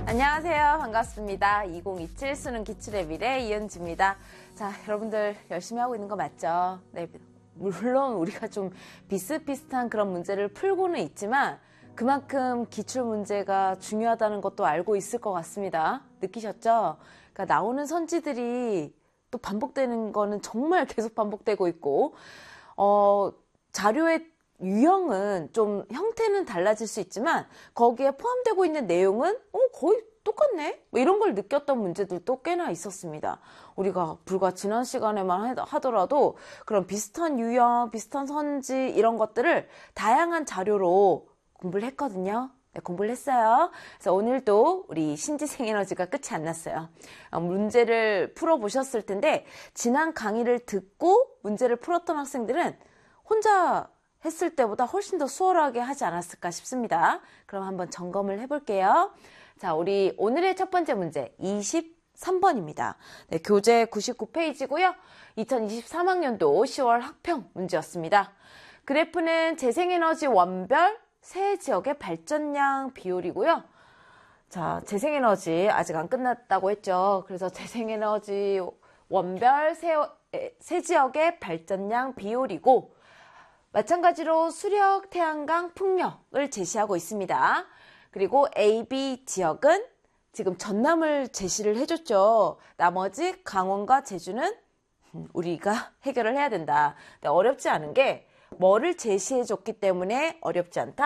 안녕하세요. 반갑습니다. 2027 수능 기출의 미래 이은지입니다. 자, 여러분들 열심히 하고 있는 거 맞죠? 네, 물론 우리가 좀 비슷비슷한 그런 문제를 풀고는 있지만 그만큼 기출 문제가 중요하다는 것도 알고 있을 것 같습니다. 느끼셨죠? 그러니까 나오는 선지들이 또 반복되는 거는 정말 계속 반복되고 있고 자료의 유형은 좀 형태는 달라질 수 있지만 거기에 포함되고 있는 내용은 거의 똑같네? 뭐 이런 걸 느꼈던 문제들도 꽤나 있었습니다. 우리가 불과 지난 시간에만 하더라도 그런 비슷한 유형, 비슷한 선지 이런 것들을 다양한 자료로 공부를 했거든요. 네, 공부를 했어요. 그래서 오늘도 우리 신지생 에너지가 끝이 안 났어요. 문제를 풀어보셨을 텐데 지난 강의를 듣고 문제를 풀었던 학생들은 혼자 했을 때보다 훨씬 더 수월하게 하지 않았을까 싶습니다. 그럼 한번 점검을 해볼게요. 자, 우리 오늘의 첫 번째 문제 23번입니다. 네, 교재 99페이지고요. 2023학년도 10월 학평 문제였습니다. 그래프는 재생에너지 원별 세 지역의 발전량 비율이고요. 자, 재생에너지 아직 안 끝났다고 했죠. 그래서 재생에너지 원별 세 지역의 발전량 비율이고 마찬가지로 수력, 태양광, 풍력을 제시하고 있습니다. 그리고 A, B 지역은 지금 전남을 제시를 해줬죠. 나머지 강원과 제주는 우리가 해결을 해야 된다. 근데 어렵지 않은 게 뭐를 제시해줬기 때문에 어렵지 않다?